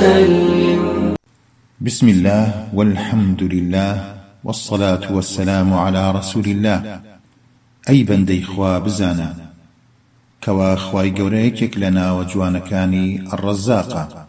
سلم. بسم الله والحمد لله والصلاة والسلام على رسول الله. أي بندي خوا بزانا كوا خواي گەورە یەکێک لە ناوە جوانەکانی الرزاقە